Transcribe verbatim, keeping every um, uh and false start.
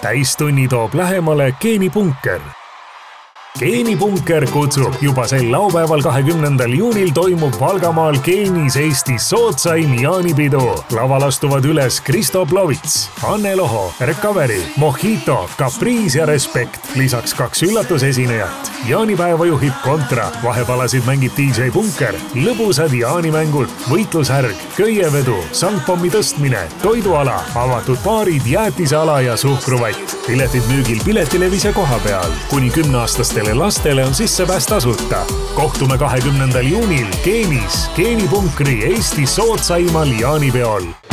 täistunni toob lähemale geenipunker. geenipunker kutsub juba sel laupäeval kahekümnendal juunil toimub Valgamaal Geenis Eestis sootsaim jaanipidu. Laval astuvad üles Kristo Plovits, Anne Loho, Recovery, Mojito, Caprice ja Respekt. Lisaks kaks üllatusesinejat. Jaanipäeva juhib Kontra, vahepalasid mängib D J Punker, lõbusad jaanimängud, võitlushärg, köievedu, sangpommi tõstmine, toiduala, avatud baarid, jäätiseala ja suhkruvatt. Piletid müügil Piletilevis ja koha peal. Kuni kümneaastastele lastele on sissepääs tasuta. Kohtume kahekümnendal juunil Geenis, geenipunkri Eesti sootsaimal jaanipeol.